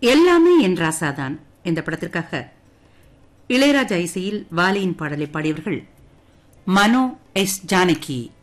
எல்லாமே என் ராசாதான் இந்த படத்திற்காக இளையராஜா இசையில் வாலியின் பாடலை பாடியவர்கள் மனோ எஸ் ஜானகி.